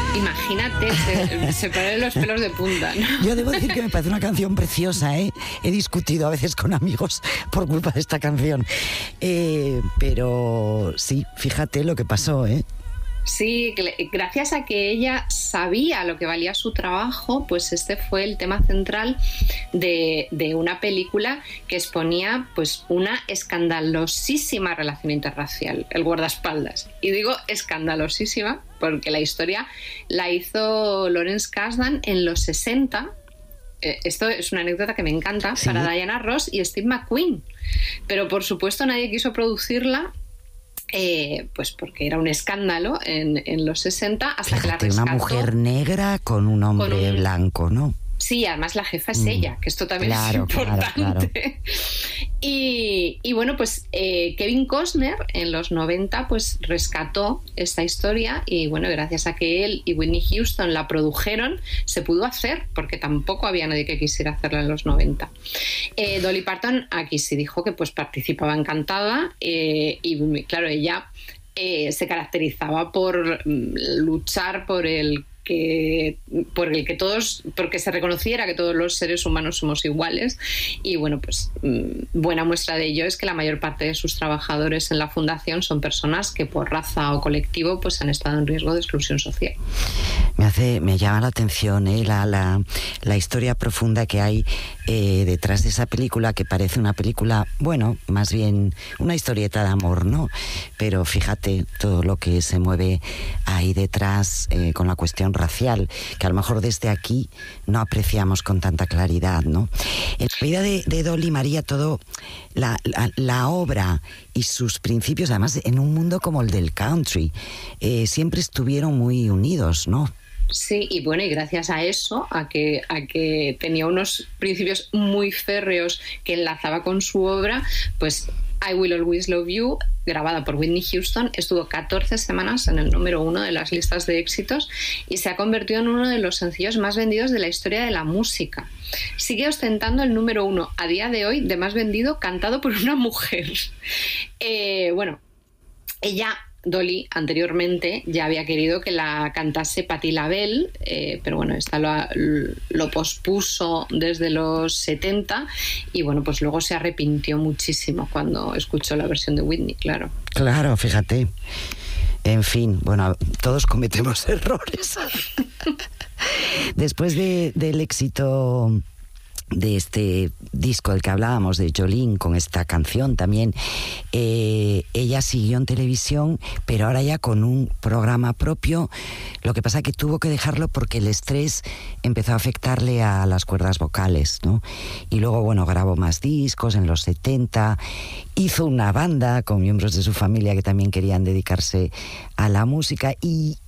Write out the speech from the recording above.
Imagínate, se ponen los pelos de punta, ¿no? Yo debo decir que me parece una canción preciosa, ¿eh? He discutido a veces con amigos por culpa de esta canción. Pero sí, fíjate lo que pasó, ¿eh? Sí, gracias a que ella sabía lo que valía su trabajo, pues este fue el tema central de una película que exponía pues una escandalosísima relación interracial, el guardaespaldas. Y digo escandalosísima porque la historia la hizo Lawrence Kasdan en los 60. Esto es una anécdota que me encanta, ¿sí? Para Diana Ross y Steve McQueen. Pero por supuesto nadie quiso producirla. Pues porque era un escándalo en los 60 hasta que la rescató. Una mujer negra con un hombre blanco, ¿no? Sí, además la jefa es ella, que esto también es importante. Claro. Y bueno, pues Kevin Costner en los 90 pues rescató esta historia y bueno, gracias a que él y Whitney Houston la produjeron, se pudo hacer, porque tampoco había nadie que quisiera hacerla en los 90. Dolly Parton aquí sí dijo que pues participaba encantada y claro, ella se caracterizaba por luchar por el que todos, porque se reconociera que todos los seres humanos somos iguales y bueno, pues buena muestra de ello es que la mayor parte de sus trabajadores en la fundación son personas que por raza o colectivo pues han estado en riesgo de exclusión social. Me llama la atención la historia profunda que hay detrás de esa película, que parece una película, bueno, más bien una historieta de amor, ¿no? Pero fíjate todo lo que se mueve ahí detrás con la cuestión racial, que a lo mejor desde aquí no apreciamos con tanta claridad, ¿no? En la vida de Dolly María, todo la obra y sus principios, además en un mundo como el del country, siempre estuvieron muy unidos, ¿no? Sí, y bueno, y gracias a eso, a que tenía unos principios muy férreos que enlazaba con su obra, pues I Will Always Love You, grabada por Whitney Houston, estuvo 14 semanas en el número 1 de las listas de éxitos y se ha convertido en uno de los sencillos más vendidos de la historia de la música. Sigue ostentando el número 1 a día de hoy de más vendido cantado por una mujer. Bueno, ella... Dolly anteriormente ya había querido que la cantase Patti LaBelle, pero bueno, esta lo pospuso desde los 70 y bueno, pues luego se arrepintió muchísimo cuando escuchó la versión de Whitney, claro. Claro, fíjate. En fin, bueno, todos cometemos errores. Después del éxito de este disco del que hablábamos, de Jolene, con esta canción también, ella siguió en televisión, pero ahora ya con un programa propio. Lo que pasa es que tuvo que dejarlo porque el estrés empezó a afectarle a las cuerdas vocales, ¿no? Y luego, bueno, grabó más discos en los 70, hizo una banda con miembros de su familia que también querían dedicarse a la música y